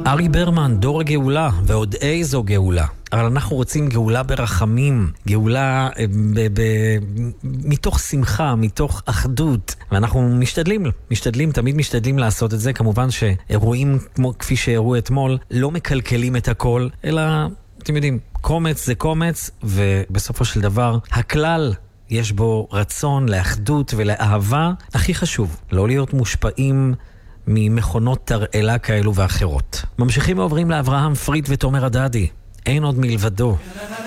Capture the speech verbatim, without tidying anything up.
ארי ברמן, דור הגאולה, ועוד איזו גאולה. אבל אנחנו רוצים גאולה ברחמים, גאולה ב- ב- מתוך שמחה, מתוך אחדות. ואנחנו משתדלים, משתדלים, תמיד משתדלים לעשות את זה. כמובן שאירועים כמו כפי שאירעו אתמול, לא מקלקלים את הכל, אלא, אתם יודעים, קומץ זה קומץ, ובסופו של דבר, הכלל יש בו רצון לאחדות ולאהבה. הכי חשוב, לא להיות מושפעים ממכונות תרעלה כאלו ואחרות. ממשיכים ועוברים לאברהם פריד ותומר הדדי. אין עוד מלבדו.